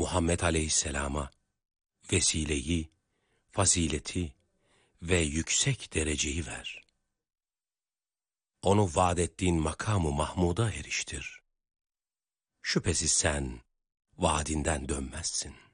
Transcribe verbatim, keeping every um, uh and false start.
Muhammed Aleyhisselam'a vesileyi, fazileti ve yüksek dereceyi ver. Onu vaad ettiğin makamı Mahmud'a eriştir. Şüphesiz sen vaadinden dönmezsin.